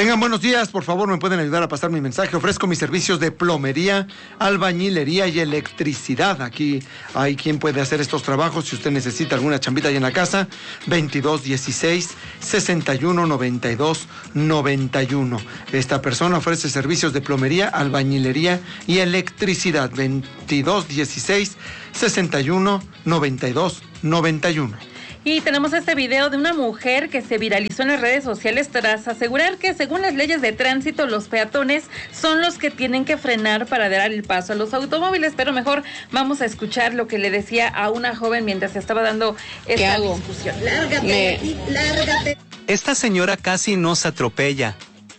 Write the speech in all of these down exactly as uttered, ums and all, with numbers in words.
Tengan buenos días, por favor, me pueden ayudar a pasar mi mensaje. Ofrezco mis servicios de plomería, albañilería y electricidad. Aquí hay quien puede hacer estos trabajos si usted necesita alguna chambita ahí en la casa. veintidós dieciséis, sesenta y uno, noventa y dos, noventa y uno. Esta persona ofrece servicios de plomería, albañilería y electricidad. veintidós dieciséis, sesenta y uno, noventa y dos, noventa y uno. Y tenemos este video de una mujer que se viralizó en las redes sociales tras asegurar que según las leyes de tránsito los peatones son los que tienen que frenar para dar el paso a los automóviles, pero mejor vamos a escuchar lo que le decía a una joven mientras estaba dando esta discusión. Lárgate Me... de aquí, lárgate. Esta señora casi nos atropella.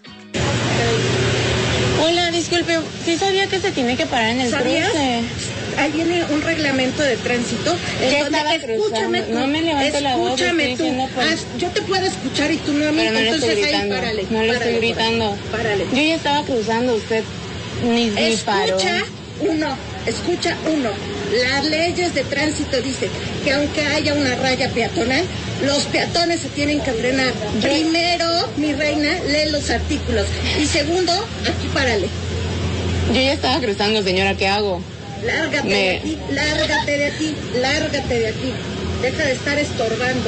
Hola, disculpe, ¿sí sabía que se tiene que parar en el ¿Sabías? cruce? Ahí viene un reglamento de tránsito. ¿Qué Donde, estaba escúchame cruzando? tú, No me levante la voz, escúchame estoy tú. diciendo, pues. Ah, yo te puedo escuchar y tú no a mí, Pero no le entonces estoy ahí gritando, párale. no le párale, estoy gritando. Párale. Yo ya estaba cruzando, usted ni, ni paró. Escucha uno, escucha uno. Las leyes de tránsito dicen que aunque haya una raya peatonal, los peatones se tienen que frenar. Yo... Primero, mi reina, lee los artículos. Y segundo, aquí párale. Yo ya estaba cruzando, señora, ¿qué hago? Lárgate Me... de aquí, lárgate de aquí, lárgate de aquí. Deja de estar estorbando.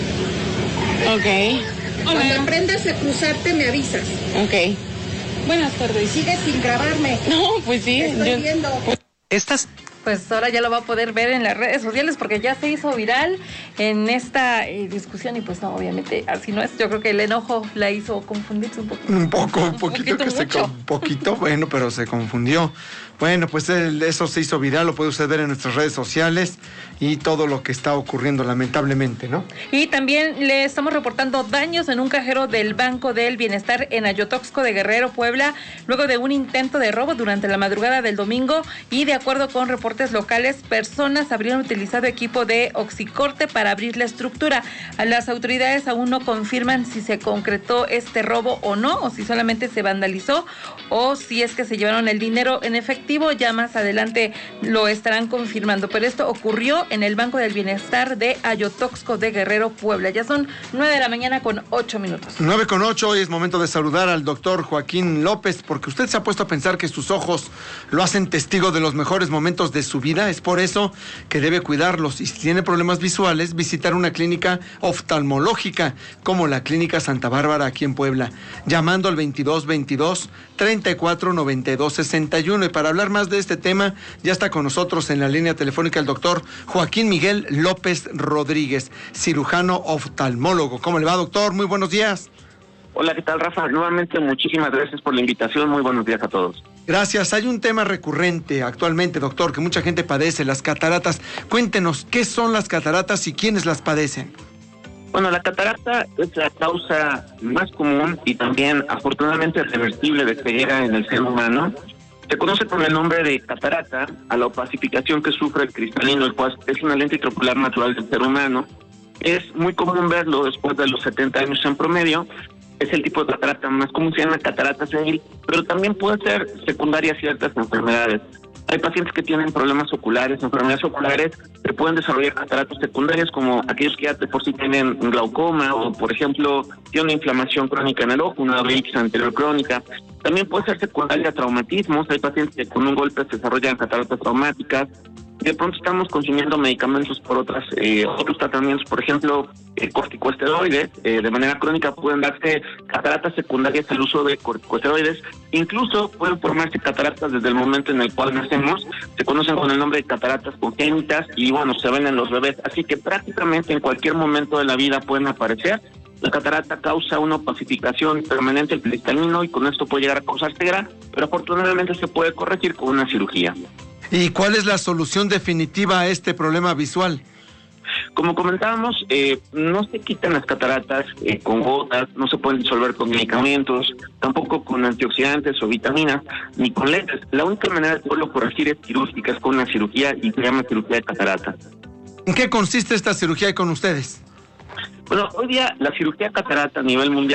Ok. Cuando Hola. aprendas a cruzarte, me avisas. Ok. Buenas tardes. Sigue sin grabarme. No, pues sí. Estoy yo... viendo. Estas... Pues ahora ya lo va a poder ver en las redes sociales porque ya se hizo viral en esta eh, discusión y pues no, obviamente así no es. Yo creo que el enojo la hizo confundirse un poco. Un poco, un Un poquito, poquito que se mucho. un poquito, bueno, pero se confundió. Bueno, pues el, eso se hizo viral, lo puede usted ver en nuestras redes sociales y todo lo que está ocurriendo lamentablemente, ¿no? Y también le estamos reportando daños en un cajero del Banco del Bienestar en Ayotoxco de Guerrero, Puebla, luego de un intento de robo durante la madrugada del domingo y de acuerdo con reportes locales, personas habrían utilizado equipo de oxicorte para abrir la estructura. Las autoridades aún no confirman si se concretó este robo o no, o si solamente se vandalizó, o si es que se llevaron el dinero en efectivo. Ya más adelante lo estarán confirmando, pero esto ocurrió en el Banco del Bienestar de Ayotoxco de Guerrero, Puebla. Ya son nueve de la mañana con ocho minutos. nueve con ocho, hoy es momento de saludar al doctor Joaquín López, porque usted se ha puesto a pensar que sus ojos lo hacen testigo de los mejores momentos de su vida. Es por eso que debe cuidarlos y si tiene problemas visuales, visitar una clínica oftalmológica como la Clínica Santa Bárbara aquí en Puebla, llamando al veintidós veintidós, treinta y cuatro noventa y dos sesenta y uno. Y para hablar más de este tema, ya está con nosotros en la línea telefónica el doctor Joaquín Miguel López Rodríguez, cirujano oftalmólogo. ¿Cómo le va, doctor? Muy buenos días. Hola, ¿qué tal, Rafa? Nuevamente, muchísimas gracias por la invitación. Muy buenos días a todos. Gracias. Hay un tema recurrente actualmente, doctor, que mucha gente padece, las cataratas. Cuéntenos, ¿qué son las cataratas y quiénes las padecen? Bueno, la catarata es la causa más común y también, afortunadamente, reversible de ceguera en el ser humano. Se conoce con el nombre de catarata a la opacificación que sufre el cristalino, el cual es una lente intraocular natural del ser humano. Es muy común verlo después de los setenta años en promedio. Es el tipo de catarata más común, se llama catarata senil, pero también puede ser secundaria a ciertas enfermedades. Hay pacientes que tienen problemas oculares, enfermedades oculares, que pueden desarrollar cataratas secundarias, como aquellos que ya de por sí tienen glaucoma o, por ejemplo, tienen una inflamación crónica en el ojo, una uveitis anterior crónica. También puede ser secundaria a traumatismos. Hay pacientes que con un golpe se desarrollan cataratas traumáticas. De pronto estamos consumiendo medicamentos por otras eh, otros tratamientos, por ejemplo, eh, corticosteroides. Eh, de manera crónica pueden darse cataratas secundarias al uso de corticosteroides. Incluso pueden formarse cataratas desde el momento en el cual nacemos. Se conocen con el nombre de cataratas congénitas y, bueno, se ven en los bebés. Así que prácticamente en cualquier momento de la vida pueden aparecer. La catarata causa una opacificación permanente del cristalino y con esto puede llegar a causar ceguera, pero afortunadamente se puede corregir con una cirugía. ¿Y cuál es la solución definitiva a este problema visual? Como comentábamos, eh, no se quitan las cataratas eh, con gotas, no se pueden disolver con medicamentos, tampoco con antioxidantes o vitaminas, ni con lentes. La única manera de poderlo corregir es quirúrgica, es con una cirugía y se llama cirugía de catarata. ¿En qué consiste esta cirugía con ustedes? Bueno, hoy día la cirugía catarata a nivel mundial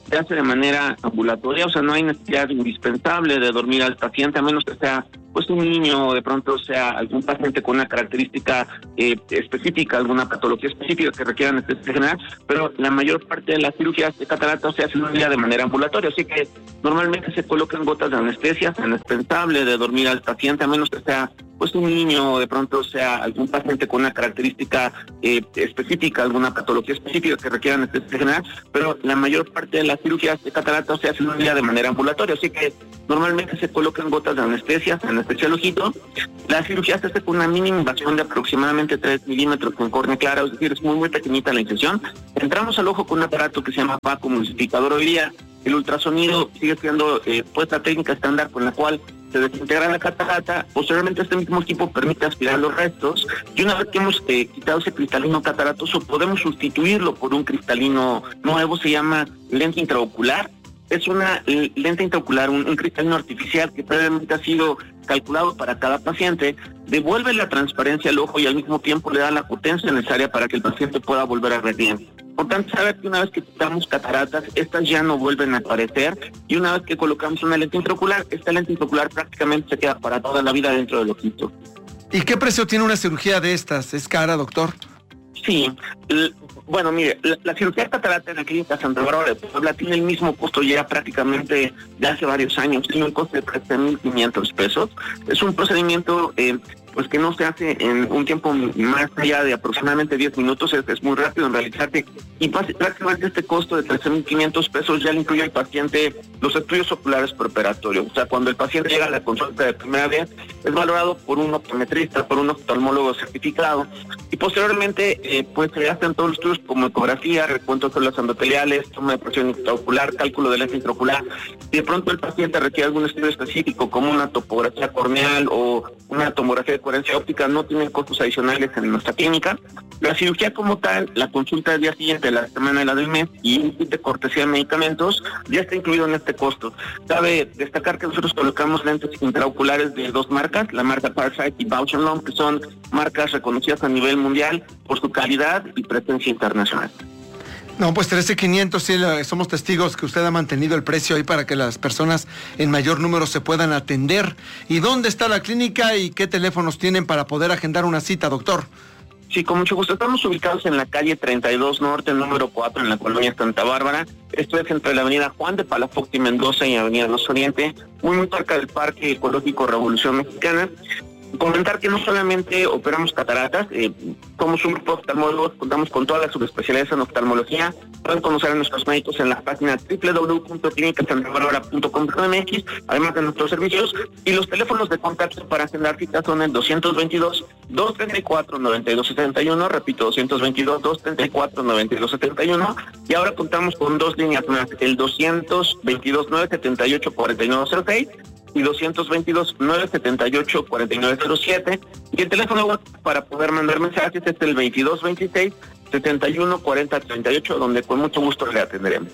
se hace de manera ambulatoria, o sea, no hay necesidad indispensable de dormir al paciente, a menos que sea pues un niño o de pronto sea algún paciente con una característica eh, específica, alguna patología específica que requiera anestesia general, pero la mayor parte de las cirugías de catarata se hacen de manera ambulatoria, así que normalmente se colocan gotas de anestesia, es indispensable de dormir al paciente, a menos que sea pues un niño o de pronto sea algún paciente con una característica eh, específica, alguna patología específica que requiera anestesia general, pero la mayor parte de las cirugías de catarata se hacen de manera ambulatoria, así que normalmente se colocan gotas de anestesia, anestesia al ojito. La cirugía se hace con una mínima invasión de aproximadamente tres milímetros con córnea clara, es decir, es muy muy pequeñita la incisión. Entramos al ojo con un aparato que se llama vacuumulsificador. Hoy día el ultrasonido sigue siendo eh, pues la técnica estándar con la cual se desintegra la catarata. Posteriormente este mismo equipo permite aspirar los restos y una vez que hemos eh, quitado ese cristalino cataratoso podemos sustituirlo por un cristalino nuevo, se llama lente intraocular. Es una lente intraocular, un, un cristalino artificial que previamente ha sido calculado para cada paciente, devuelve la transparencia al ojo y al mismo tiempo le da la potencia necesaria para que el paciente pueda volver a ver bien. Por tanto, saber que una vez que quitamos cataratas, estas ya no vuelven a aparecer, y una vez que colocamos una lente intraocular, esta lente intraocular prácticamente se queda para toda la vida dentro del ojito. ¿Y qué precio tiene una cirugía de estas? ¿Es cara, doctor? Sí, l- bueno, mire, la, la cirugía de catarata en la clínica Santa Bárbara de Puebla tiene el mismo costo ya prácticamente de hace varios años, tiene un costo de trece mil quinientos pesos. Es un procedimiento eh, pues que no se hace en un tiempo más allá de aproximadamente diez minutos, es, es muy rápido en realizarse, y prácticamente este costo de trece mil quinientos pesos ya le incluye al paciente los estudios oculares preoperatorios. O sea, cuando el paciente llega a la consulta de primera vez, es valorado por un optometrista, por un oftalmólogo certificado, y posteriormente eh, pues se hacen todos los estudios como ecografía, recuento de células endoteliales, toma de presión intraocular, cálculo de lente intraocular. Si de pronto el paciente requiere algún estudio específico como una topografía corneal o una tomografía de coherencia óptica, no tienen costos adicionales en nuestra clínica. La cirugía como tal, la consulta del día siguiente, la semana de la del mes y un kit de cortesía de medicamentos ya está incluido en este costo. Cabe destacar que nosotros colocamos lentes intraoculares de dos marcas, la marca Farsight y Bausch and Lomb, que son marcas reconocidas a nivel mundial por su calidad y presencia internacional. No, pues trece mil quinientos, sí, somos testigos que usted ha mantenido el precio ahí para que las personas en mayor número se puedan atender. ¿Y dónde está la clínica y qué teléfonos tienen para poder agendar una cita, doctor? Sí, con mucho gusto. Estamos ubicados en la calle treinta y dos Norte, número cuatro, en la colonia Santa Bárbara. Esto es entre la avenida Juan de Palafox y Mendoza y avenida Los Oriente, muy muy cerca del Parque Ecológico Revolución Mexicana. Comentar que no solamente operamos cataratas, eh, somos un grupo de oftalmólogos, contamos con todas las subespecialidades en oftalmología. Pueden conocer a nuestros médicos en la página doble u doble u doble u punto clínica santa bárbara punto com punto m x, además de nuestros servicios, y los teléfonos de contacto para agendar citas son el doscientos veintidós, doscientos treinta y cuatro, noventa y dos setenta y uno, repito, doscientos veintidós, doscientos treinta y cuatro, noventa y dos setenta y uno, y ahora contamos con dos líneas más, el doscientos veintidós, novecientos setenta y ocho, cuarenta y nueve cero seis y doscientos veintidós, novecientos setenta y ocho, cuarenta y nueve cero siete, y el teléfono para poder mandar mensajes es el veintidós veintiséis, setenta y uno, cuarenta, treinta y ocho, donde con mucho gusto le atenderemos.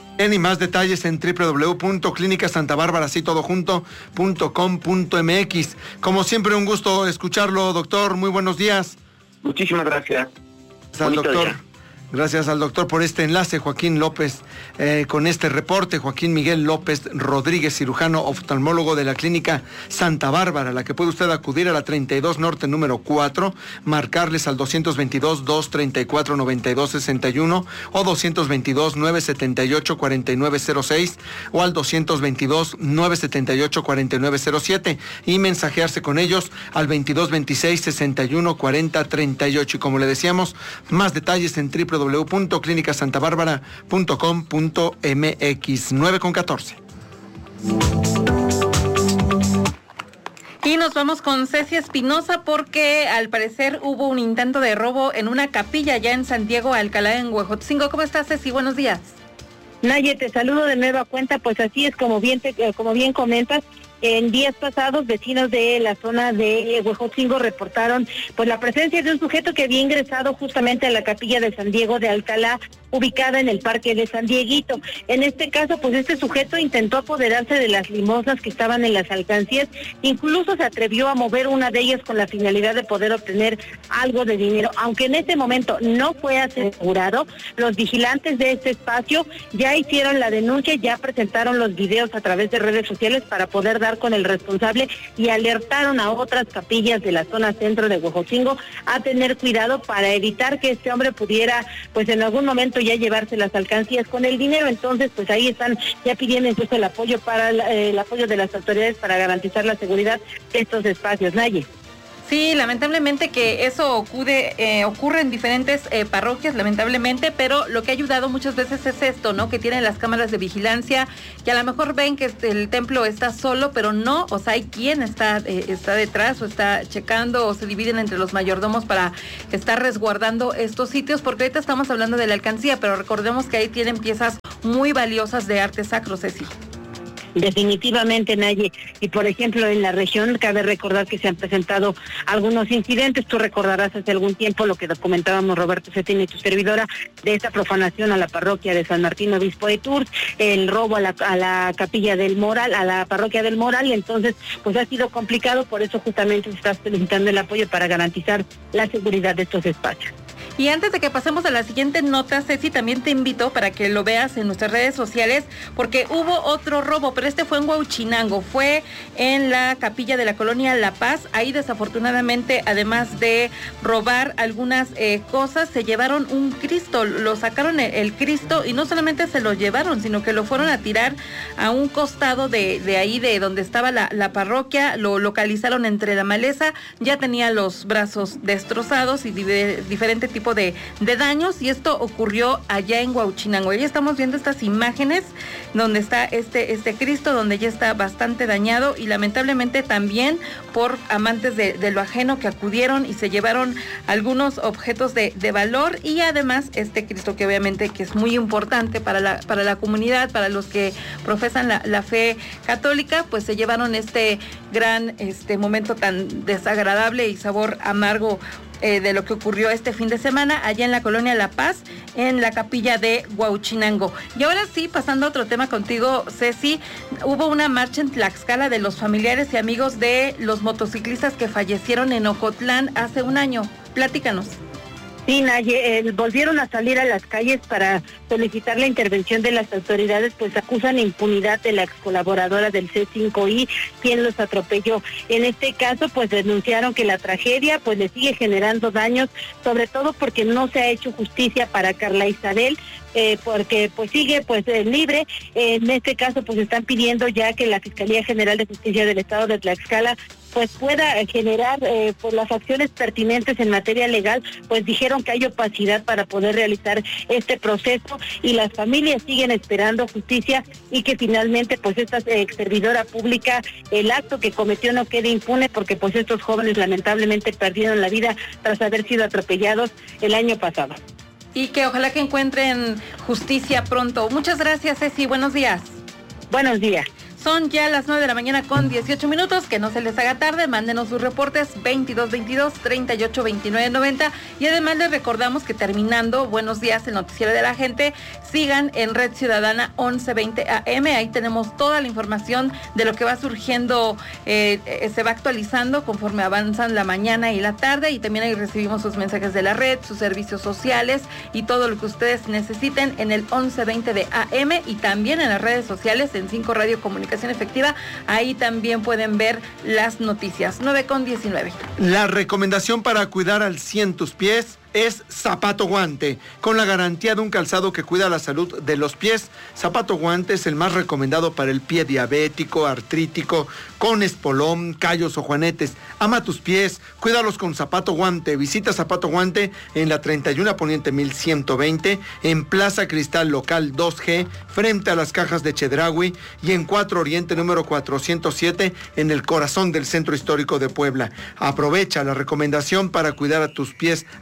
Y más detalles en doble u doble u doble u punto clínica santa bárbara, así todo junto, punto com punto m x. Como siempre, un gusto escucharlo, doctor. Muy buenos días. Muchísimas gracias. Gracias al doctor. Día. Gracias al doctor por este enlace, Joaquín López, eh, con este reporte. Joaquín Miguel López Rodríguez, cirujano oftalmólogo de la clínica Santa Bárbara, a la que puede usted acudir a la treinta y dos Norte número cuatro, marcarles al doscientos veintidós, doscientos treinta y cuatro, noventa y dos sesenta y uno o doscientos veintidós, novecientos setenta y ocho, cuarenta y nueve cero seis o al doscientos veintidós, novecientos setenta y ocho, cuarenta y nueve cero siete y mensajearse con ellos al veintidós veintiséis, sesenta y uno, cuarenta, treinta y ocho. Y como le decíamos, más detalles en doble u doble u doble u punto clínica santa bárbara punto com punto m x. nueve con catorce. Y nos vamos con Ceci Espinosa porque al parecer hubo un intento de robo en una capilla ya en Santiago Alcalá, en Huejotzingo. ¿Cómo estás, Ceci? Buenos días. Naye, te saludo de nueva cuenta. Pues así es, como bien te, como bien comentas, En días pasados, vecinos de la zona de Huejotzingo reportaron pues la presencia de un sujeto que había ingresado justamente a la capilla de San Diego de Alcalá, ubicada en el Parque de San Dieguito. En este caso, pues este sujeto intentó apoderarse de las limosnas que estaban en las alcancías, incluso se atrevió a mover una de ellas con la finalidad de poder obtener algo de dinero. Aunque en este momento no fue asegurado, los vigilantes de este espacio ya hicieron la denuncia, ya presentaron los videos a través de redes sociales para poder dar con el responsable y alertaron a otras capillas de la zona centro de Huejotzingo a tener cuidado para evitar que este hombre pudiera, pues en algún momento ya llevarse las alcancías con el dinero. Entonces, pues ahí están ya pidiendo incluso el apoyo para eh, el apoyo de las autoridades para garantizar la seguridad de estos espacios. Naye. Sí, lamentablemente que eso ocurre, eh, ocurre en diferentes eh, parroquias, lamentablemente, pero lo que ha ayudado muchas veces es esto, ¿no? Que tienen las cámaras de vigilancia, que a lo mejor ven que el templo está solo, pero no, o sea, hay quien está, eh, está detrás o está checando o se dividen entre los mayordomos para estar resguardando estos sitios, porque ahorita estamos hablando de la alcancía, pero recordemos que ahí tienen piezas muy valiosas de arte sacro, Ceci. Definitivamente, Naye. Y por ejemplo, en la región cabe recordar que se han presentado algunos incidentes. Tú recordarás hace algún tiempo lo que comentábamos Roberto Cetina y tu servidora de esta profanación a la parroquia de San Martín Obispo de Tours, el robo a la, a la capilla del Moral, a la parroquia del Moral. Y entonces, pues ha sido complicado, por eso justamente se está solicitando el apoyo para garantizar la seguridad de estos espacios. Y antes de que pasemos a la siguiente nota, Ceci, también te invito para que lo veas en nuestras redes sociales, porque hubo otro robo, pero este fue en Huauchinango, fue en la capilla de la colonia La Paz. Ahí desafortunadamente, además de robar algunas eh, cosas, se llevaron un Cristo, lo sacaron el, el Cristo y no solamente se lo llevaron, sino que lo fueron a tirar a un costado de, de ahí, de donde estaba la, la parroquia, lo localizaron entre la maleza, ya tenía los brazos destrozados y de, diferente tipo De, de daños, y esto ocurrió allá en Huauchinango. Ya estamos viendo estas imágenes donde está este, este Cristo, donde ya está bastante dañado, y lamentablemente también por amantes de, de lo ajeno que acudieron y se llevaron algunos objetos de, de valor, y además este Cristo que obviamente que es muy importante para la, para la comunidad, para los que profesan la, la fe católica, pues se llevaron este gran este momento tan desagradable y sabor amargo Eh, de lo que ocurrió este fin de semana allá en la colonia La Paz, en la capilla de Huauchinango. Y ahora sí, pasando a otro tema contigo, Ceci, hubo una marcha en Tlaxcala de los familiares y amigos de los motociclistas que fallecieron en Ocotlán hace un año. Platícanos. Sí, Naye, eh, volvieron a salir a las calles para solicitar la intervención de las autoridades, pues acusan impunidad de la ex colaboradora del C cinco I, quien los atropelló. En este caso, pues denunciaron que la tragedia pues le sigue generando daños, sobre todo porque no se ha hecho justicia para Carla Isabel, eh, porque pues sigue pues eh, libre. Eh, en este caso, pues están pidiendo ya que la Fiscalía General de Justicia del Estado de Tlaxcala pues pueda generar eh, por las acciones pertinentes en materia legal, pues dijeron que hay opacidad para poder realizar este proceso, y las familias siguen esperando justicia y que finalmente pues esta eh, ex servidora pública, el acto que cometió no quede impune, porque pues estos jóvenes lamentablemente perdieron la vida tras haber sido atropellados el año pasado. Y que ojalá que encuentren justicia pronto. Muchas gracias, Ceci, buenos días. Buenos días. Son ya las nueve de la mañana con dieciocho minutos, que no se les haga tarde, mándenos sus reportes veintidós veintidós, treinta y ocho, veintinueve, noventa, y además les recordamos que terminando Buenos Días, el noticiero de la gente, sigan en Red Ciudadana once veinte A M, ahí tenemos toda la información de lo que va surgiendo, eh, eh, se va actualizando conforme avanzan la mañana y la tarde, y también ahí recibimos sus mensajes de la red, sus servicios sociales y todo lo que ustedes necesiten en el once veinte de A M, y también en las redes sociales, en cinco Radio Comunicación Efectiva, ahí también pueden ver las noticias. nueve con diecinueve. La recomendación para cuidar al cien tus pies es Zapato Guante. Con la garantía de un calzado que cuida la salud de los pies, Zapato Guante es el más recomendado para el pie diabético, artrítico, con espolón, callos o juanetes. Ama tus pies, cuídalos con Zapato Guante. Visita Zapato Guante en la treinta y uno Poniente mil ciento veinte, en Plaza Cristal Local dos G, frente a las cajas de Chedraui, y en cuatro Oriente número cuatrocientos siete, en el corazón del Centro Histórico de Puebla. Aprovecha la recomendación para cuidar a tus pies al cien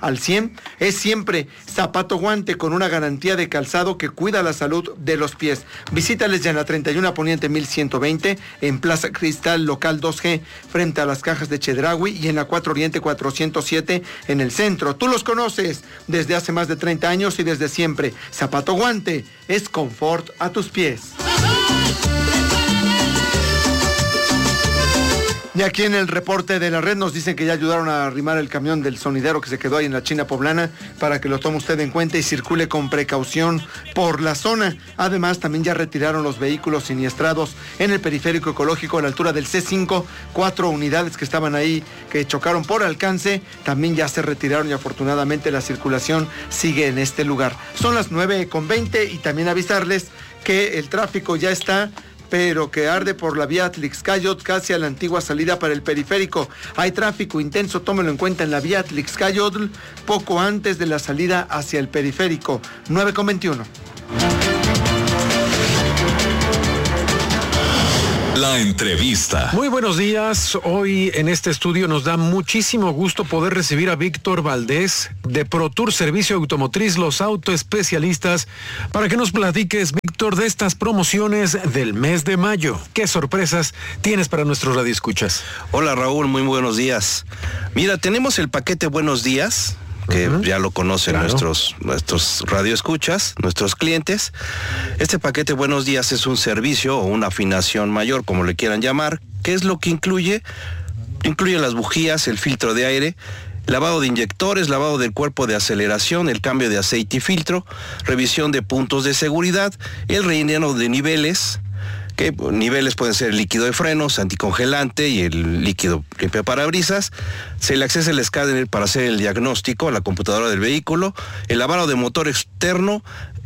higiene es siempre zapato guante con una garantía de calzado que cuida la salud de los pies. Visítales ya en la treinta y uno Poniente mil ciento veinte, en Plaza Cristal, local dos G, frente a las cajas de Chedraui, y en la cuatro Oriente cuatrocientos siete, en el centro. Tú los conoces desde hace más de treinta años y desde siempre. Zapato guante es confort a tus pies. Y aquí en el reporte de la red nos dicen que ya ayudaron a arrimar el camión del sonidero que se quedó ahí en la China Poblana, para que lo tome usted en cuenta y circule con precaución por la zona. Además, también ya retiraron los vehículos siniestrados en el periférico ecológico a la altura del C cinco. Cuatro unidades que estaban ahí, que chocaron por alcance, también ya se retiraron y afortunadamente la circulación sigue en este lugar. Son las nueve con veinte y también avisarles que el tráfico ya está, pero que arde por la vía Atlixcayot, casi a la antigua salida para el periférico. Hay tráfico intenso, tómelo en cuenta, en la vía Atlixcayot, poco antes de la salida hacia el periférico. nueve con veintiuno. La entrevista. Muy buenos días. Hoy en este estudio nos da muchísimo gusto poder recibir a Víctor Valdés de ProTour Servicio Automotriz, los autoespecialistas, para que nos platiques, Víctor, de estas promociones del mes de mayo. ¿Qué sorpresas tienes para nuestros radioescuchas? Hola Raúl, muy buenos días. Mira, tenemos el paquete Buenos Días, que uh-huh. ya lo conocen claro. nuestros, nuestros radioescuchas, nuestros clientes. Este paquete Buenos Días es un servicio o una afinación mayor, como le quieran llamar. ¿Qué es lo que incluye? Incluye las bujías, el filtro de aire, lavado de inyectores, lavado del cuerpo de aceleración, el cambio de aceite y filtro, revisión de puntos de seguridad, el relleno de niveles, que niveles pueden ser el líquido de frenos, anticongelante y el líquido limpiaparabrisas. Se le accesa el escáner para hacer el diagnóstico a la computadora del vehículo, el lavado de motor externo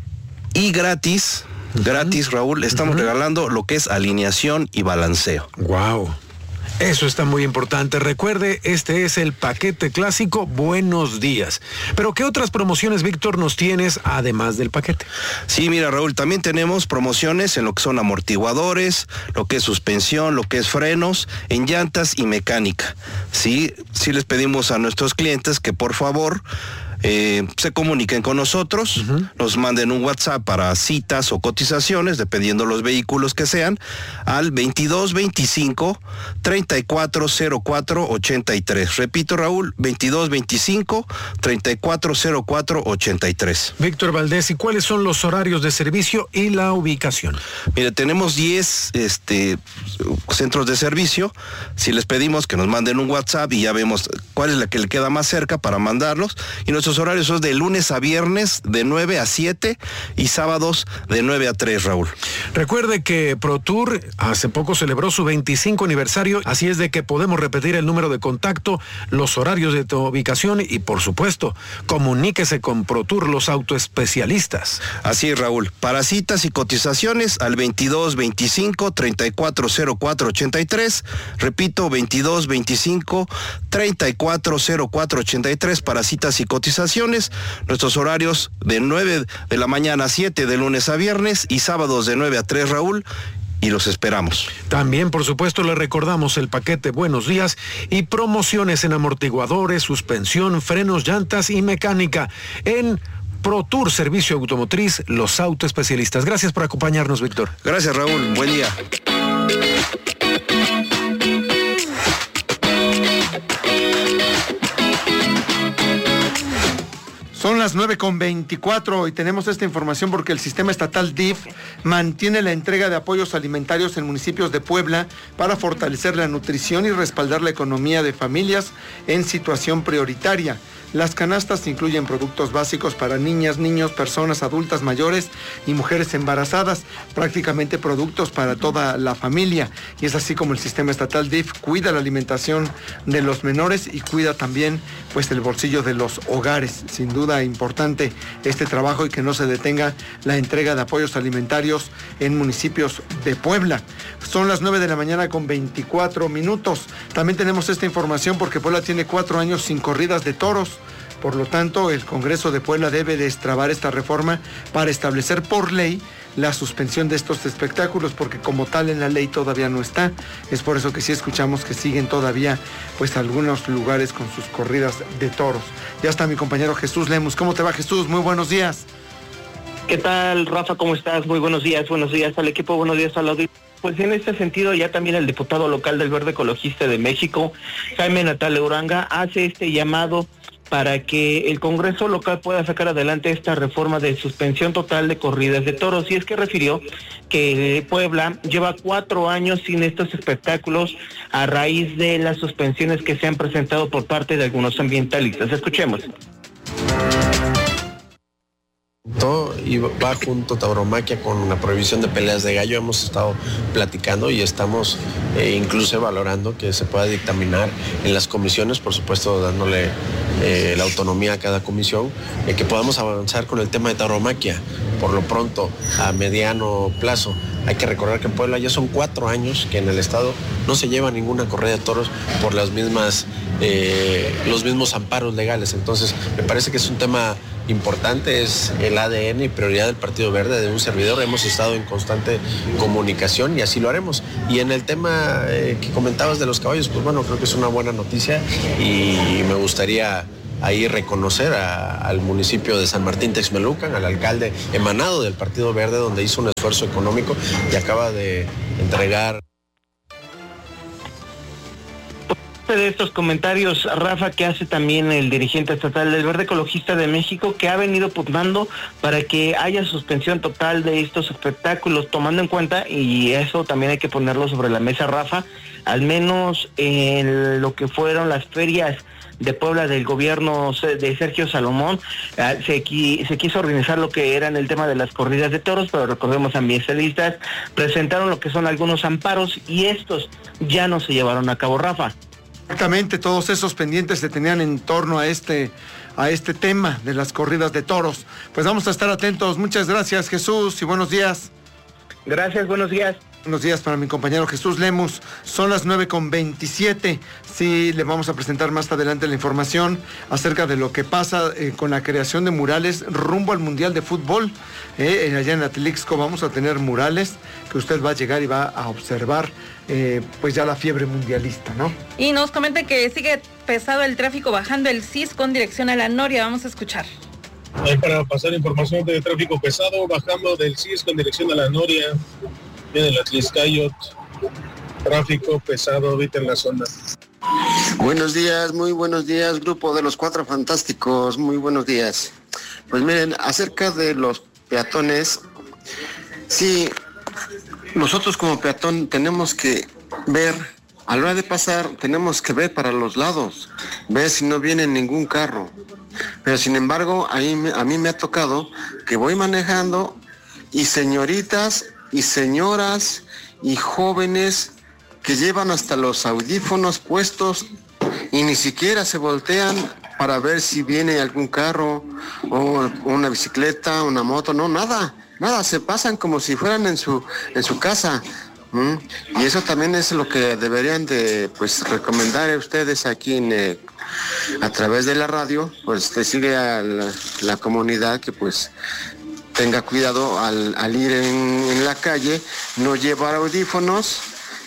y gratis, uh-huh. gratis, Raúl, estamos uh-huh. regalando lo que es alineación y balanceo. Wow. Eso está muy importante. Recuerde, este es el paquete clásico Buenos Días. Pero ¿qué otras promociones, Víctor, nos tienes además del paquete? Sí, mira, Raúl, también tenemos promociones en lo que son amortiguadores, lo que es suspensión, lo que es frenos, en llantas y mecánica. Sí, sí les pedimos a nuestros clientes que por favor Eh, se comuniquen con nosotros, uh-huh. nos manden un WhatsApp para citas o cotizaciones, dependiendo los vehículos que sean, al veintidós veinticinco treinta y cuatro cero cuatro ochenta y tres. Repito, Raúl, veintidós veinticinco treinta y cuatro cero cuatro ochenta y tres. Víctor Valdés, ¿y cuáles son los horarios de servicio y la ubicación? Mire, tenemos diez este, centros de servicio. Si les pedimos que nos manden un WhatsApp y ya vemos cuál es la que le queda más cerca para mandarlos, y nuestros horarios son de lunes a viernes de nueve a siete y sábados de nueve a tres, Raúl. Recuerde que ProTour hace poco celebró su veinticinco aniversario, así es de que podemos repetir el número de contacto, los horarios de tu ubicación y, por supuesto, comuníquese con ProTour, los autoespecialistas. Así es, Raúl. Para citas y cotizaciones al veintidós veinticinco treinta y cuatro cero cuatro ochenta y tres. Repito, veintidós veinticinco treinta y cuatro cero cuatro ochenta y tres para citas y cotizaciones. Nuestros horarios de nueve de la mañana a siete de lunes a viernes y sábados de nueve a tres, Raúl, y los esperamos. También, por supuesto, le recordamos el paquete Buenos Días y promociones en amortiguadores, suspensión, frenos, llantas y mecánica en ProTour Servicio Automotriz, los autoespecialistas. Gracias por acompañarnos, Víctor. Gracias, Raúl. Buen día. Son las nueve con veinticuatro y tenemos esta información porque el sistema estatal D I F mantiene la entrega de apoyos alimentarios en municipios de Puebla para fortalecer la nutrición y respaldar la economía de familias en situación prioritaria. Las canastas incluyen productos básicos para niñas, niños, personas adultas mayores y mujeres embarazadas, prácticamente productos para toda la familia. Y es así como el sistema estatal D I F cuida la alimentación de los menores y cuida también pues el bolsillo de los hogares. Sin duda importante este trabajo y que no se detenga la entrega de apoyos alimentarios en municipios de Puebla. Son las nueve de la mañana con veinticuatro minutos. También tenemos esta información porque Puebla tiene cuatro años sin corridas de toros. Por lo tanto, el Congreso de Puebla debe destrabar esta reforma para establecer por ley la suspensión de estos espectáculos, porque como tal en la ley todavía no está. Es por eso que sí escuchamos que siguen todavía pues algunos lugares con sus corridas de toros. Ya está mi compañero Jesús Lemus. ¿Cómo te va, Jesús? Muy buenos días. ¿Qué tal, Rafa? ¿Cómo estás? Muy buenos días, buenos días al equipo, buenos días al auditorio. Pues en este sentido, ya también el diputado local del Verde Ecologista de México, Jaime Natale Uranga, hace este llamado para que el Congreso local pueda sacar adelante esta reforma de suspensión total de corridas de toros. Y es que refirió que Puebla lleva cuatro años sin estos espectáculos a raíz de las suspensiones que se han presentado por parte de algunos ambientalistas. Escuchemos. Y va junto tauromaquia con la prohibición de peleas de gallo. Hemos estado platicando y estamos eh, incluso valorando que se pueda dictaminar en las comisiones, por supuesto dándole eh, la autonomía a cada comisión, eh, que podamos avanzar con el tema de tauromaquia. Por lo pronto, a mediano plazo, hay que recordar que en Puebla ya son cuatro años que en el estado no se lleva ninguna corrida de toros por las mismas, eh, los mismos amparos legales. Entonces, me parece que es un tema importante, es el A D N y prioridad del Partido Verde, de un servidor. Hemos estado en constante comunicación y así lo haremos. Y en el tema eh, que comentabas de los caballos, pues bueno, creo que es una buena noticia y me gustaría ahí reconocer a, al municipio de San Martín Texmelucan, al alcalde emanado del Partido Verde, donde hizo un esfuerzo económico y acaba de entregar. De estos comentarios, Rafa, que hace también el dirigente estatal del Verde Ecologista de México, que ha venido pugnando para que haya suspensión total de estos espectáculos, tomando en cuenta, y eso también hay que ponerlo sobre la mesa, Rafa, al menos en lo que fueron las ferias de Puebla del gobierno de Sergio Salomón, se, qui, se quiso organizar lo que eran el tema de las corridas de toros, pero recordemos, ambientalistas presentaron lo que son algunos amparos y estos ya no se llevaron a cabo, Rafa. Exactamente, todos esos pendientes se tenían en torno a este, a este tema de las corridas de toros. Pues vamos a estar atentos. Muchas gracias, Jesús, y buenos días. Gracias, buenos días. Buenos días para mi compañero Jesús Lemus. Son las nueve con veintisiete. Sí, le vamos a presentar más adelante la información acerca de lo que pasa eh, con la creación de murales rumbo al Mundial de Fútbol. Eh, allá en Atlixco vamos a tener murales que usted va a llegar y va a observar eh, pues ya la fiebre mundialista, ¿no? Y nos comenta que sigue pesado el tráfico bajando el C I S con dirección a la Noria. Vamos a escuchar. Ahí para pasar información de tráfico pesado, bajando del C I S con dirección a la Noria. Viene el Atliscayot, tráfico pesado ahorita en la zona. Buenos días, muy buenos días, grupo de los Cuatro Fantásticos, muy buenos días. Pues miren, acerca de los peatones, sí, nosotros como peatón tenemos que ver, a la hora de pasar, tenemos que ver para los lados, ver si no viene ningún carro. Pero sin embargo, ahí me, a mí me ha tocado que voy manejando y señoritas y señoras y jóvenes que llevan hasta los audífonos puestos y ni siquiera se voltean para ver si viene algún carro o una bicicleta, una moto, no, nada, nada, se pasan como si fueran en su, en su casa. ¿Mm? Y eso también es lo que deberían de pues recomendar a ustedes aquí en, eh, a través de la radio, pues decirle a la, la comunidad que pues tenga cuidado al, al ir en, en la calle, no llevar audífonos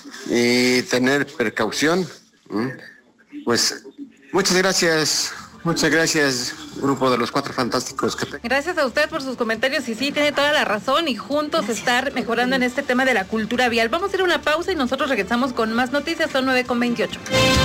y tener precaución. ¿Mm? Pues muchas gracias, muchas gracias, grupo de los Cuatro Fantásticos. Gracias a usted por sus comentarios y sí, tiene toda la razón y juntos estar mejorando en este tema de la cultura vial. Vamos a ir a una pausa y nosotros regresamos con más noticias, son nueve con veintiocho.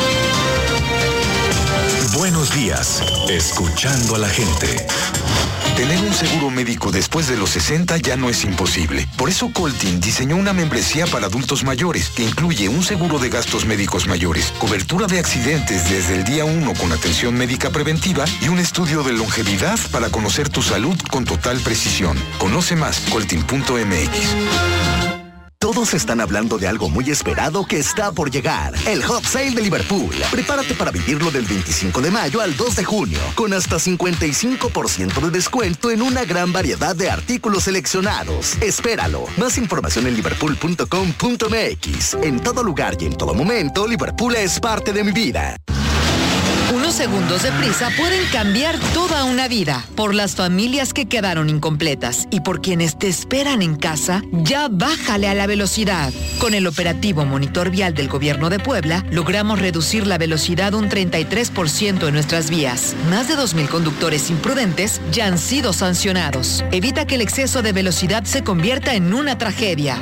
Buenos días, escuchando a la gente. Tener un seguro médico después de los sesenta ya no es imposible. Por eso Coltin diseñó una membresía para adultos mayores que incluye un seguro de gastos médicos mayores, cobertura de accidentes desde el día uno con atención médica preventiva y un estudio de longevidad para conocer tu salud con total precisión. Conoce más, coltin punto m x. Todos están hablando de algo muy esperado que está por llegar. El Hot Sale de Liverpool. Prepárate para vivirlo del veinticinco de mayo al dos de junio, con hasta cincuenta y cinco por ciento de descuento en una gran variedad de artículos seleccionados. Espéralo. Más información en liverpool punto com punto m x. En todo lugar y en todo momento, Liverpool es parte de mi vida. Unos segundos de prisa pueden cambiar toda una vida. Por las familias que quedaron incompletas y por quienes te esperan en casa, ya bájale a la velocidad. Con el operativo Monitor Vial del Gobierno de Puebla, logramos reducir la velocidad un treinta y tres por ciento en nuestras vías. Más de dos mil conductores imprudentes ya han sido sancionados. Evita que el exceso de velocidad se convierta en una tragedia.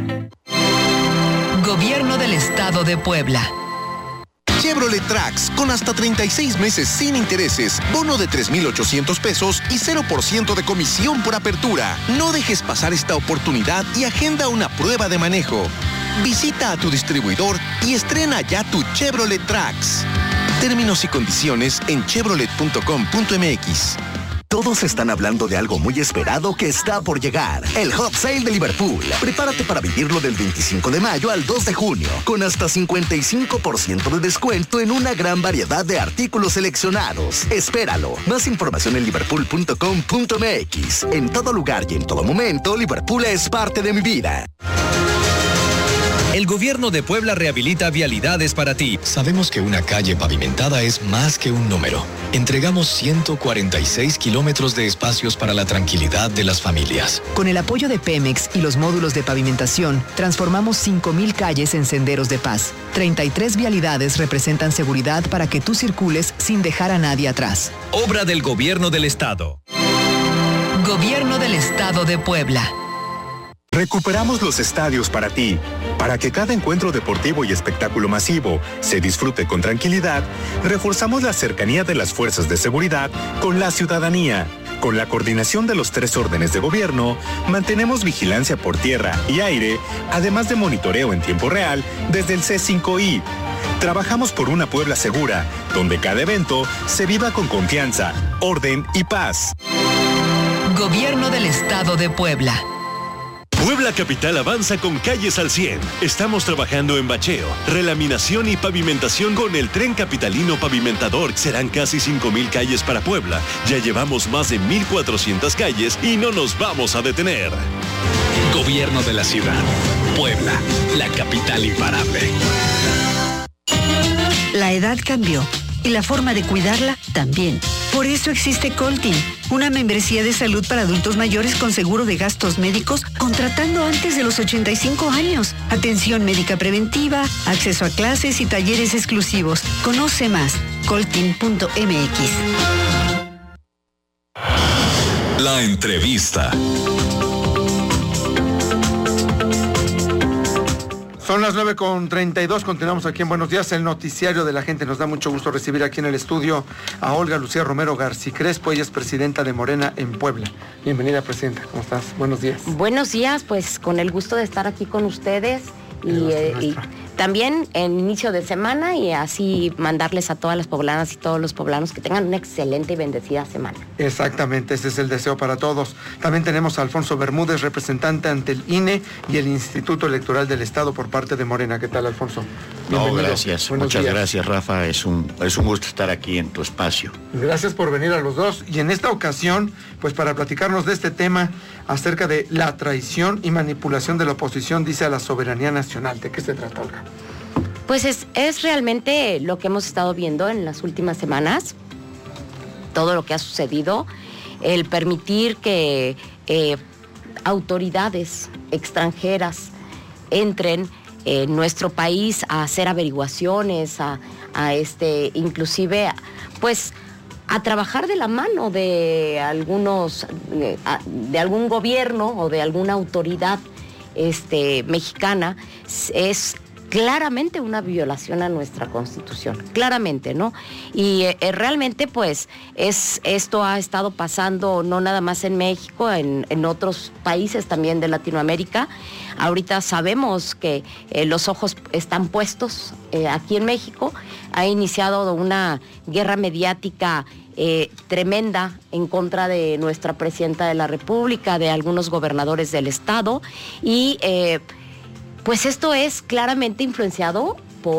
Gobierno del Estado de Puebla. Chevrolet Trax, con hasta treinta y seis meses sin intereses, bono de tres mil ochocientos pesos y cero por ciento de comisión por apertura. No dejes pasar esta oportunidad y agenda una prueba de manejo. Visita a tu distribuidor y estrena ya tu Chevrolet Trax. Términos y condiciones en chevrolet punto com punto m x. Todos están hablando de algo muy esperado que está por llegar. El Hot Sale de Liverpool. Prepárate para vivirlo del veinticinco de mayo al dos de junio, con hasta cincuenta y cinco por ciento de descuento en una gran variedad de artículos seleccionados. Espéralo. Más información en liverpool punto com punto m x. En todo lugar y en todo momento, Liverpool es parte de mi vida. El Gobierno de Puebla rehabilita vialidades para ti. Sabemos que una calle pavimentada es más que un número. Entregamos ciento cuarenta y seis kilómetros de espacios para la tranquilidad de las familias. Con el apoyo de Pemex y los módulos de pavimentación, transformamos cinco mil calles en senderos de paz. treinta y tres vialidades representan seguridad para que tú circules sin dejar a nadie atrás. Obra del Gobierno del Estado. Gobierno del Estado de Puebla. Recuperamos los estadios para ti. Para que cada encuentro deportivo y espectáculo masivo se disfrute con tranquilidad, reforzamos la cercanía de las fuerzas de seguridad con la ciudadanía. Con la coordinación de los tres órdenes de gobierno, mantenemos vigilancia por tierra y aire, además de monitoreo en tiempo real desde el C cinco I. Trabajamos por una Puebla segura, donde cada evento se viva con confianza, orden y paz. Gobierno del Estado de Puebla. Puebla Capital avanza con calles al cien. Estamos trabajando en bacheo, relaminación y pavimentación con el Tren Capitalino Pavimentador. Serán casi cinco mil calles para Puebla. Ya llevamos más de mil cuatrocientas calles y no nos vamos a detener. Gobierno de la ciudad. Puebla, la capital imparable. La edad cambió y la forma de cuidarla también. Por eso existe Coltin, una membresía de salud para adultos mayores con seguro de gastos médicos contratando antes de los ochenta y cinco años. Atención médica preventiva, acceso a clases y talleres exclusivos. Conoce más, coltin punto m x. La entrevista. Son las nueve con treinta y dos, continuamos aquí en Buenos Días, el noticiario de la gente. Nos da mucho gusto recibir aquí en el estudio a Olga Lucía Romero García Crespo, ella es presidenta de Morena en Puebla. Bienvenida, presidenta, ¿cómo estás? Buenos días. Buenos días, pues con el gusto de estar aquí con ustedes y, eh, y también en inicio de semana y así mandarles a todas las poblanas y todos los poblanos que tengan una excelente y bendecida semana. Exactamente, ese es el deseo para todos. También tenemos a Alfonso Bermúdez, representante ante el I N E y el Instituto Electoral del Estado por parte de Morena. ¿Qué tal, Alfonso? No, gracias. Buenos Muchas días. gracias, Rafa. Es un, es un gusto estar aquí en tu espacio. Gracias por venir a los dos. Y en esta ocasión, pues para platicarnos de este tema acerca de la traición y manipulación de la oposición, dice a la soberanía nacional. ¿De qué se trata, Olga? Pues es, es realmente lo que hemos estado viendo en las últimas semanas, todo lo que ha sucedido, el permitir que eh, autoridades extranjeras entren en nuestro país a hacer averiguaciones, a, a este, inclusive, pues, a trabajar de la mano de algunos, de algún gobierno o de alguna autoridad este, mexicana, es claramente una violación a nuestra Constitución, claramente, ¿no? Y eh, realmente, pues, es esto ha estado pasando no nada más en México, en, en otros países también de Latinoamérica. Ahorita sabemos que eh, los ojos están puestos eh, aquí en México. Ha iniciado una guerra mediática eh, tremenda en contra de nuestra presidenta de la República, de algunos gobernadores del Estado y... Eh, Pues esto es claramente influenciado por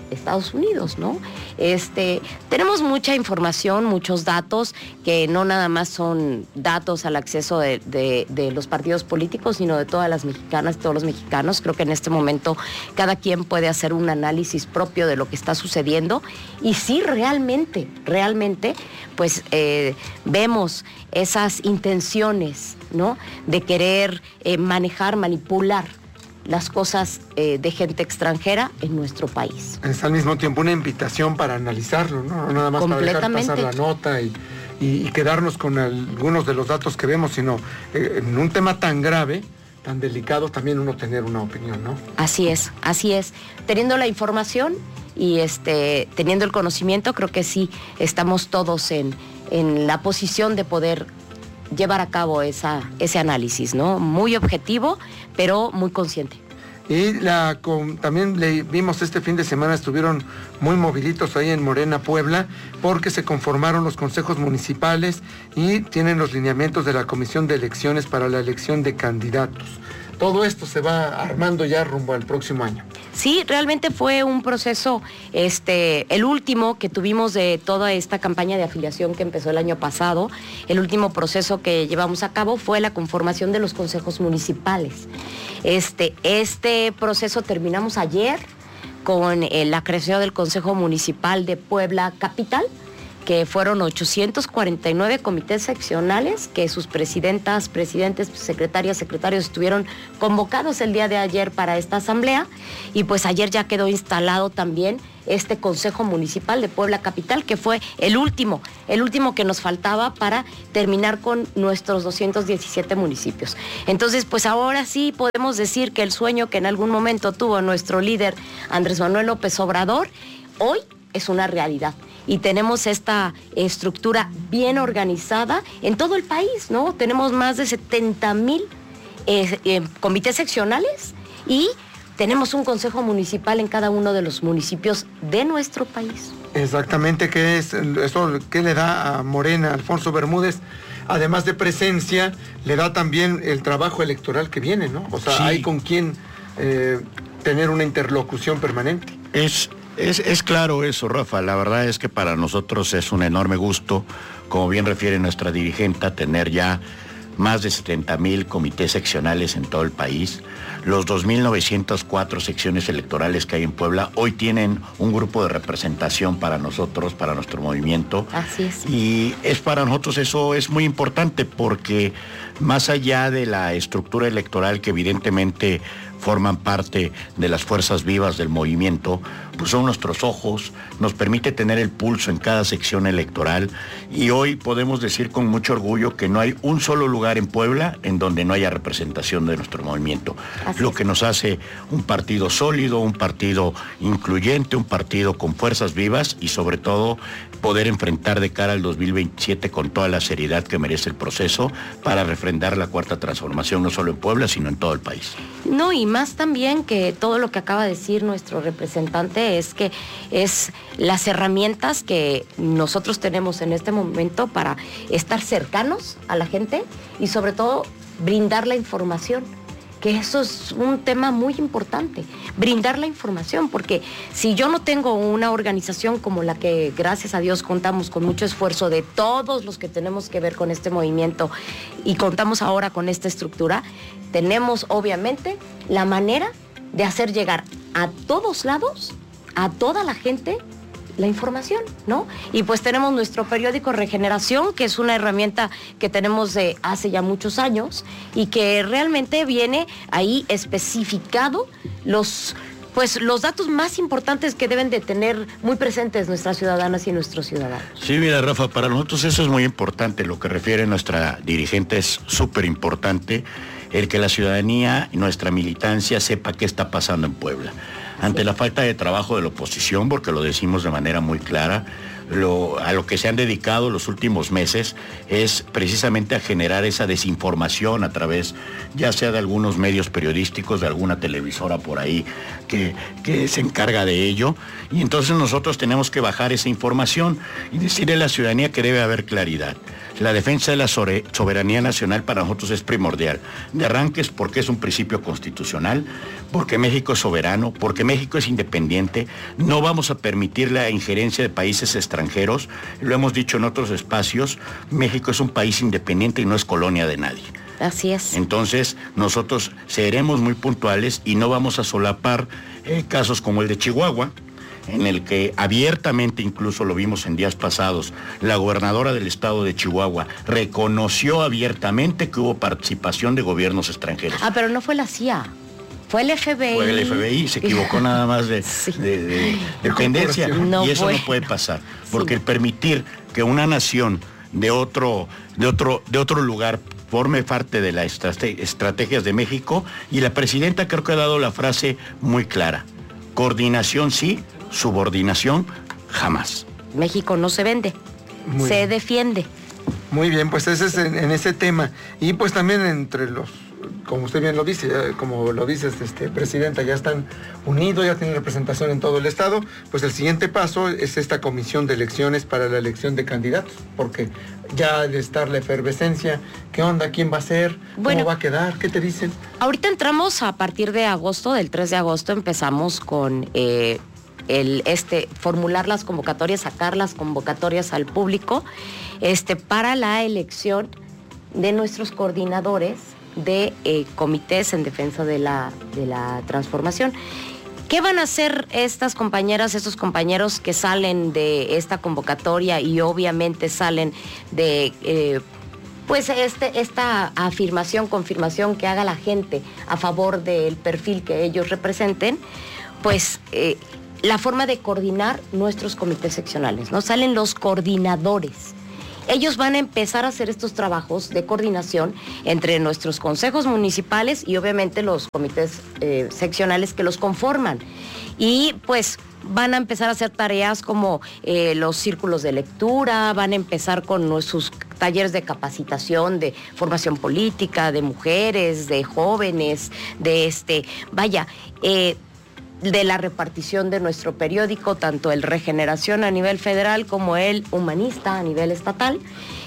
Estados Unidos, ¿no? Este, tenemos mucha información, muchos datos, que no nada más son datos al acceso de, de, de los partidos políticos, sino de todas las mexicanas, todos los mexicanos. Creo que en este momento cada quien puede hacer un análisis propio de lo que está sucediendo, y sí, realmente, realmente, pues eh, vemos esas intenciones, ¿no?, de querer eh, manejar, manipular las cosas eh, de gente extranjera en nuestro país. Es al mismo tiempo una invitación para analizarlo, ¿no? No nada más para dejar pasar la nota y, y, y quedarnos con algunos de los datos que vemos, sino eh, en un tema tan grave, tan delicado, también uno tener una opinión, ¿no? Así es, así es. Teniendo la información y este, teniendo el conocimiento, creo que sí estamos todos en, en la posición de poder llevar a cabo esa, ese análisis, ¿no? Muy objetivo, pero muy consciente. Y la con, también le vimos este fin de semana, estuvieron muy movilitos ahí en Morena, Puebla, porque se conformaron los consejos municipales y tienen los lineamientos de la Comisión de Elecciones para la elección de candidatos. Todo esto se va armando ya rumbo al próximo año. Sí, realmente fue un proceso, este, el último que tuvimos de toda esta campaña de afiliación que empezó el año pasado. El último proceso que llevamos a cabo fue la conformación de los consejos municipales. Este, este proceso terminamos ayer con eh, la creación del Consejo Municipal de Puebla Capital, que fueron ochocientos cuarenta y nueve comités seccionales, que sus presidentas, presidentes, secretarias, secretarios estuvieron convocados el día de ayer para esta asamblea, y pues ayer ya quedó instalado también este Consejo Municipal de Puebla Capital, que fue el último, el último que nos faltaba para terminar con nuestros doscientos diecisiete municipios. Entonces, pues ahora sí podemos decir que el sueño que en algún momento tuvo nuestro líder Andrés Manuel López Obrador, hoy es una realidad. Y tenemos esta estructura bien organizada en todo el país, ¿no? Tenemos más de setenta mil eh, eh, comités seccionales y tenemos un consejo municipal en cada uno de los municipios de nuestro país. Exactamente, ¿qué es eso? ¿Qué le da a Morena, Alfonso Bermúdez? Además de presencia, le da también el trabajo electoral que viene, ¿no? O sea, sí, hay con quién eh, tener una interlocución permanente. Es... Es, es claro eso, Rafa. La verdad es que para nosotros es un enorme gusto, como bien refiere nuestra dirigente, tener ya más de setenta mil comités seccionales en todo el país. Los dos mil novecientas cuatro secciones electorales que hay en Puebla hoy tienen un grupo de representación para nosotros, para nuestro movimiento. Así es. Y es para nosotros eso es muy importante, porque más allá de la estructura electoral, que evidentemente forman parte de las fuerzas vivas del movimiento, pues son nuestros ojos, nos permite tener el pulso en cada sección electoral, y hoy podemos decir con mucho orgullo que no hay un solo lugar en Puebla en donde no haya representación de nuestro movimiento. Así Lo es. que nos hace un partido sólido, un partido incluyente, un partido con fuerzas vivas, y sobre todo poder enfrentar de cara al dos mil veintisiete con toda la seriedad que merece el proceso para refrendar la cuarta transformación, no solo en Puebla, sino en todo el país. No, y más también que todo lo que acaba de decir nuestro representante es que es las herramientas que nosotros tenemos en este momento para estar cercanos a la gente y sobre todo brindar la información, que eso es un tema muy importante, brindar la información, porque si yo no tengo una organización como la que gracias a Dios contamos con mucho esfuerzo de todos los que tenemos que ver con este movimiento y contamos ahora con esta estructura, tenemos obviamente la manera de hacer llegar a todos lados, a toda la gente, la información, ¿no? Y pues tenemos nuestro periódico Regeneración, que es una herramienta que tenemos de hace ya muchos años y que realmente viene ahí especificado los, pues, los datos más importantes que deben de tener muy presentes nuestras ciudadanas y nuestros ciudadanos. Sí, mira, Rafa, para nosotros eso es muy importante. Lo que refiere nuestra dirigente es súper importante, el que la ciudadanía y nuestra militancia sepa qué está pasando en Puebla. Ante la falta de trabajo de la oposición, porque lo decimos de manera muy clara, lo, a lo que se han dedicado los últimos meses es precisamente a generar esa desinformación a través, ya sea de algunos medios periodísticos, de alguna televisora por ahí que, que se encarga de ello. Y entonces nosotros tenemos que bajar esa información y decirle a la ciudadanía que debe haber claridad. La defensa de la soberanía nacional para nosotros es primordial. De arranques porque es un principio constitucional, porque México es soberano, porque México es independiente. No vamos a permitir la injerencia de países extranjeros. Lo hemos dicho en otros espacios, México es un país independiente y no es colonia de nadie. Así es. Entonces, nosotros seremos muy puntuales y no vamos a solapar eh, casos como el de Chihuahua, en el que abiertamente, incluso lo vimos en días pasados, la gobernadora del estado de Chihuahua reconoció abiertamente que hubo participación de gobiernos extranjeros. Ah, pero no fue la C I A, fue el F B I. Fue el F B I, se equivocó nada más de, sí. de, de, de tendencia, no y eso fue. No puede pasar, porque sí. el permitir que una nación de otro, de otro, de otro lugar forme parte de las estrategias de México, y la presidenta creo que ha dado la frase muy clara: coordinación sí, subordinación jamás. México no se vende, Muy se bien. defiende. Muy bien, pues ese es en, en ese tema. Y pues también entre los, como usted bien lo dice, como lo dices, este, Presidenta, ya están unidos, ya tienen representación en todo el estado. Pues el siguiente paso es esta comisión de elecciones para la elección de candidatos, porque ya de estar la efervescencia, ¿qué onda? ¿Quién va a ser? Bueno, ¿Cómo va a quedar? ¿Qué te dicen? Ahorita entramos a partir de agosto, del tres de agosto, empezamos con eh, el este formular las convocatorias, sacar las convocatorias al público este para la elección de nuestros coordinadores de eh, comités en defensa de la, de la transformación. ¿Qué van a hacer estas compañeras, estos compañeros que salen de esta convocatoria y obviamente salen de eh, pues este, esta afirmación, confirmación que haga la gente a favor del perfil que ellos representen? Pues eh, la forma de coordinar nuestros comités seccionales, ¿no? Salen los coordinadores. Ellos van a empezar a hacer estos trabajos de coordinación entre nuestros consejos municipales y obviamente los comités eh, seccionales que los conforman. Y pues van a empezar a hacer tareas como eh, los círculos de lectura, van a empezar con sus talleres de capacitación, de formación política, de mujeres, de jóvenes, de este, vaya, eh, de la repartición de nuestro periódico, tanto el Regeneración a nivel federal como el Humanista a nivel estatal.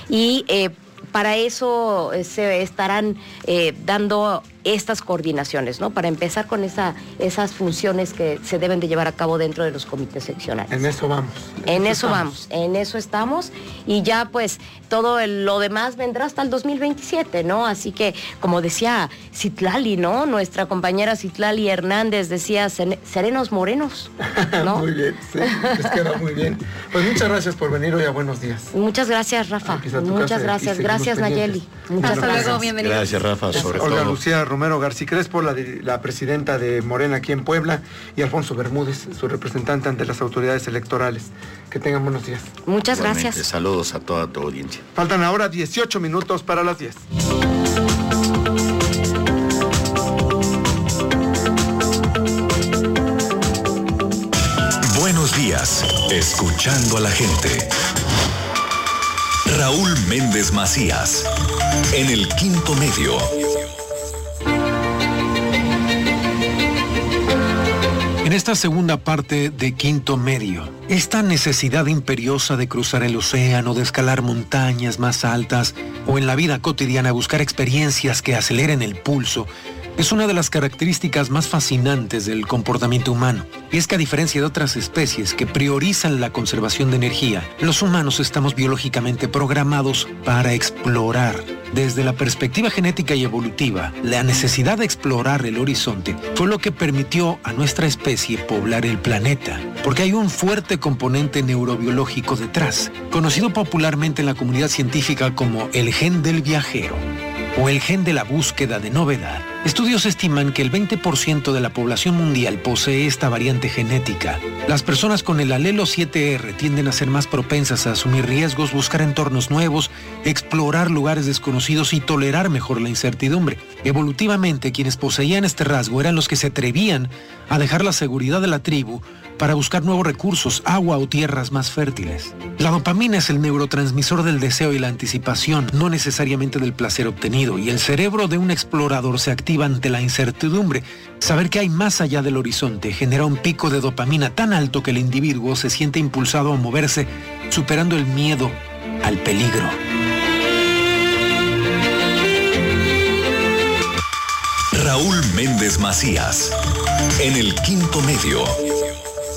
Y eh, para eso eh, se estarán eh, dando estas coordinaciones, ¿no? Para empezar con esa, esas funciones que se deben de llevar a cabo dentro de los comités seccionales. En eso vamos. En, en eso, eso vamos, en eso estamos, y ya pues todo el, lo demás vendrá hasta el dos mil veintisiete, ¿no? Así que, como decía Citlali, ¿no? Nuestra compañera Citlali Hernández decía, serenos morenos, ¿no? Muy bien, sí, les queda muy bien. Pues muchas gracias por venir hoy a Buenos Días. Muchas gracias, Rafa. Muchas gracias, gracias Nayeli. Muchas Hasta gracias. luego, bienvenidos. Gracias, Rafa, sobre Olga todo. Lucía Romero García Crespo, la, la presidenta de Morena aquí en Puebla, y Alfonso Bermúdez, su representante ante las autoridades electorales. Que tengan buenos días. Muchas Igualmente, gracias. Saludos a toda tu audiencia. Faltan ahora dieciocho minutos para las diez. Buenos días, escuchando a la gente. Raúl Méndez Macías, en el Quinto Medio. En esta segunda parte de Quinto Medio, esta necesidad imperiosa de cruzar el océano, de escalar montañas más altas o en la vida cotidiana buscar experiencias que aceleren el pulso, es una de las características más fascinantes del comportamiento humano. Y es que a diferencia de otras especies que priorizan la conservación de energía, los humanos estamos biológicamente programados para explorar. Desde la perspectiva genética y evolutiva, la necesidad de explorar el horizonte fue lo que permitió a nuestra especie poblar el planeta, porque hay un fuerte componente neurobiológico detrás, conocido popularmente en la comunidad científica como el gen del viajero o el gen de la búsqueda de novedad. Estudios estiman que el veinte por ciento de la población mundial posee esta variante genética. Las personas con el alelo siete erre tienden a ser más propensas a asumir riesgos, buscar entornos nuevos, explorar lugares desconocidos y tolerar mejor la incertidumbre. Evolutivamente, quienes poseían este rasgo eran los que se atrevían a dejar la seguridad de la tribu para buscar nuevos recursos, agua o tierras más fértiles. La dopamina es el neurotransmisor del deseo y la anticipación, no necesariamente del placer obtenido, y el cerebro de un explorador se activa ante la incertidumbre. Saber que hay más allá del horizonte genera un pico de dopamina tan alto que el individuo se siente impulsado a moverse, superando el miedo al peligro. Raúl Méndez Macías, en el Quinto Medio.